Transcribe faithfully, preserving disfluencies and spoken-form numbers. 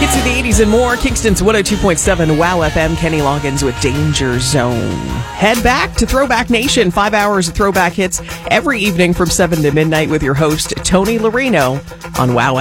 Hits of the eighties and more. Kingston's one oh two point seven Wow F M. Kenny Loggins with Danger Zone. Head back to Throwback Nation. Five hours of throwback hits every evening from seven to midnight with your host, Tony Larino, on Wow